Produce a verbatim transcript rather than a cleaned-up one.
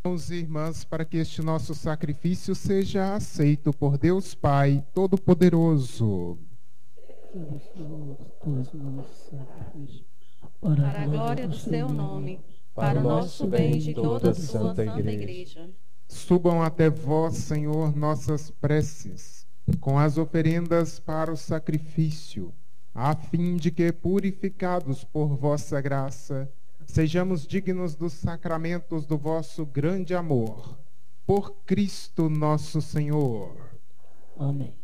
Irmãos e irmãs, para que este nosso sacrifício seja aceito por Deus Pai Todo-Poderoso. Para a glória do seu nome, para o nosso bem de toda a sua santa igreja. Subam até vós, Senhor, nossas preces, com as oferendas para o sacrifício, a fim de que, purificados por vossa graça, sejamos dignos dos sacramentos do vosso grande amor. Por Cristo nosso Senhor. Amém.